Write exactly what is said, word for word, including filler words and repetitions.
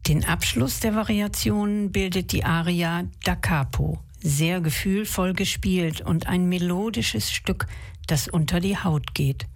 Den Abschluss der Variationen bildet die Aria Da Capo, sehr gefühlvoll gespielt und ein melodisches Stück, das unter die Haut geht.